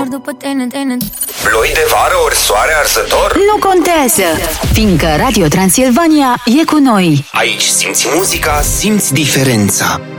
după tine. Ploi de vară ori soare arsător? Nu contează, fiindcă Radio Transilvania e cu noi. Aici simți muzica, simți diferența.